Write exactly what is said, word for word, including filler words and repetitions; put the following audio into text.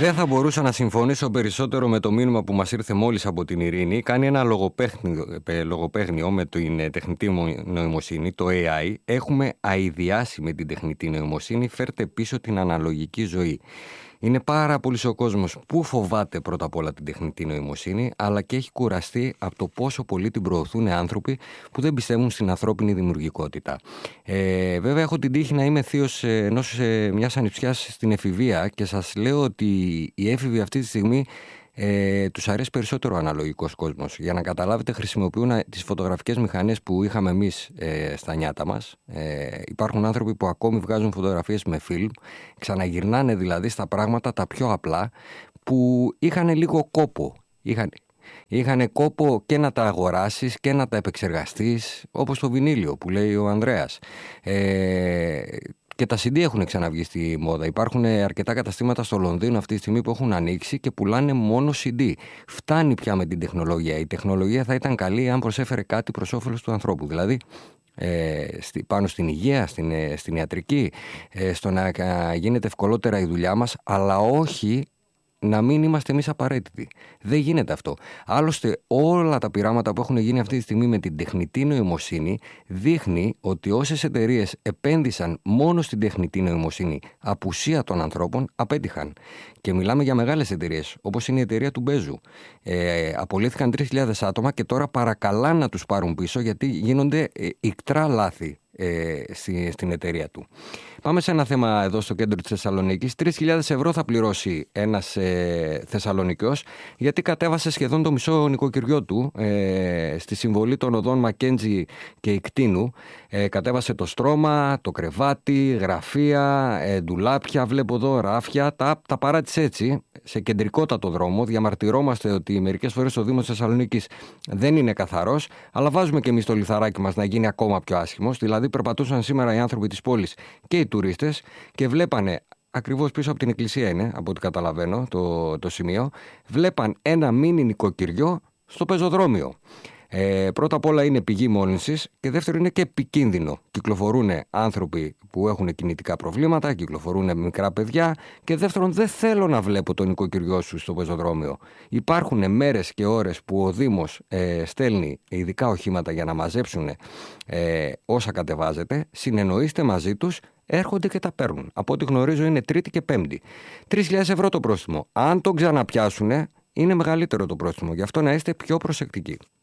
Δεν θα μπορούσα να συμφωνήσω περισσότερο με το μήνυμα που μας ήρθε μόλις από την Ειρήνη. Κάνει ένα λογοπαίχνιο, λογοπαίχνιο με την τεχνητή νοημοσύνη, το έι άι. Έχουμε αηδιάσει με την τεχνητή νοημοσύνη. Φέρτε πίσω την αναλογική ζωή. Είναι πάρα πολύ ο κόσμος που φοβάται πρώτα απ' όλα την τεχνητή νοημοσύνη, αλλά και έχει κουραστεί από το πόσο πολύ την προωθούν άνθρωποι που δεν πιστεύουν στην ανθρώπινη δημιουργικότητα. Ε, βέβαια, έχω την τύχη να είμαι θείος ενός μιας ανιψιάς στην εφηβεία και σας λέω ότι οι έφηβοι αυτή τη στιγμή ε, τους αρέσει περισσότερο ο αναλογικός κόσμος. Για να καταλάβετε, χρησιμοποιούν τις φωτογραφικές μηχανές που είχαμε εμείς ε, στα νιάτα μας. Ε, υπάρχουν άνθρωποι που ακόμη βγάζουν φωτογραφίες με φιλμ, ξαναγυρνάνε δηλαδή στα πράγματα τα πιο απλά που είχαν λίγο κόπο. Είχαν, είχαν κόπο και να τα αγοράσεις και να τα επεξεργαστείς, όπως το βινίλιο που λέει ο Ανδρέας. Ε, Και τα σι ντι έχουν ξαναβγεί στη μόδα. Υπάρχουν αρκετά καταστήματα στο Λονδίνο αυτή τη στιγμή που έχουν ανοίξει και πουλάνε μόνο σι ντι. Φτάνει πια με την τεχνολογία. Η τεχνολογία θα ήταν καλή αν προσέφερε κάτι προς όφελος του ανθρώπου. Δηλαδή, ε, στη, πάνω στην υγεία, στην, ε, στην ιατρική, ε, στο να ε, γίνεται ευκολότερα η δουλειά μας, αλλά όχι να μην είμαστε εμείς απαραίτητοι. Δεν γίνεται αυτό. Άλλωστε, όλα τα πειράματα που έχουν γίνει αυτή τη στιγμή με την τεχνητή νοημοσύνη δείχνει ότι όσες εταιρείες επένδυσαν μόνο στην τεχνητή νοημοσύνη, απουσία των ανθρώπων, απέτυχαν. Και μιλάμε για μεγάλες εταιρείες, όπως είναι η εταιρεία του Μπέζου. Ε, απολύθηκαν τρεις χιλιάδες άτομα και τώρα παρακαλάν να τους πάρουν πίσω γιατί γίνονται ε, ικτρά λάθη ε, στη, στην εταιρεία του. Πάμε σε ένα θέμα εδώ στο κέντρο της Θεσσαλονίκης. τρεις χιλιάδες ευρώ θα πληρώσει ένας ε, Θεσσαλονικιός γιατί κατέβασε σχεδόν το μισό νοικοκυριό του ε, στη συμβολή των οδών Μακέντζη και Ικτίνου. Ε, κατέβασε το στρώμα, το κρεβάτι, γραφεία, ε, ντουλάπια, βλέπω εδώ ράφια. Τα, τα παράτησε έτσι, σε κεντρικότατο δρόμο. Διαμαρτυρόμαστε ότι μερικές φορές ο Δήμος της Θεσσαλονίκης δεν είναι καθαρός, αλλά βάζουμε και εμείς το λιθαράκι μας να γίνει ακόμα πιο άσχημος. Δηλαδή, περπατούσαν σήμερα οι άνθρωποι της πόλης και οι τουρίστες και βλέπανε, ακριβώς πίσω από την εκκλησία είναι, από ό,τι καταλαβαίνω το, το σημείο, βλέπαν ένα μίνι νοικοκυριό στο πεζοδρόμιο. Ε, πρώτα απ' όλα είναι πηγή μόλυνσης και δεύτερο είναι και επικίνδυνο. Κυκλοφορούν άνθρωποι που έχουν κινητικά προβλήματα, κυκλοφορούν μικρά παιδιά και δεύτερον δεν θέλω να βλέπω το νοικοκυριό σου στο πεζοδρόμιο. Υπάρχουν μέρες και ώρες που ο Δήμος ε, στέλνει ειδικά οχήματα για να μαζέψουν ε, όσα κατεβάζετε, συνεννοείστε μαζί τους, έρχονται και τα παίρνουν. Από ό,τι γνωρίζω είναι Τρίτη και Πέμπτη. τρεις χιλιάδες ευρώ το πρόστιμο. Αν το ξαναπιάσουν είναι μεγαλύτερο το πρόστιμο. Γι' αυτό να είστε πιο προσεκτικοί.